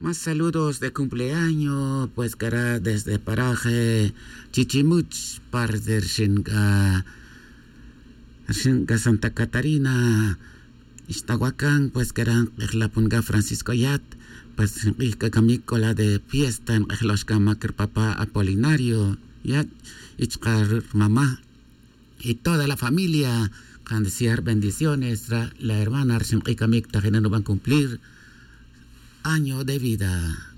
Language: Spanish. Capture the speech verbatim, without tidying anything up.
Más saludos de cumpleaños, pues que era desde paraje Chichimuch, par de Shinga, Shinga Santa Catarina, Ixtahuacán, pues que eran la punga Francisco Yat, pues que camícola de fiesta en los Macr Papá Apolinario, Yat, Ichkar mamá, y toda la familia, can decir bendiciones, la hermana Arshim Ikamik Tajena no van a cumplir año de vida.